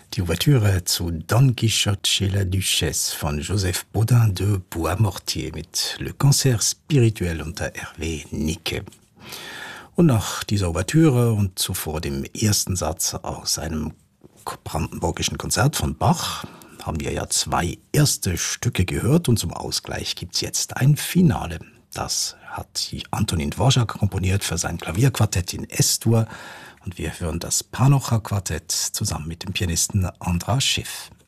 Die Ouvertüre zu Don Quichotte chez la Duchesse von Joseph Baudin de Boismortier mit Le Concert spirituel unter Hervé Nicke. Und nach dieser Ouvertüre und zuvor dem ersten Satz aus einem brandenburgischen Konzert von Bach haben wir ja zwei erste Stücke gehört und zum Ausgleich gibt's jetzt ein Finale. Das hat Antonín Dvořák komponiert für sein Klavierquartett in S-Dur und wir hören das Panocha-Quartett zusammen mit dem Pianisten András Schiff.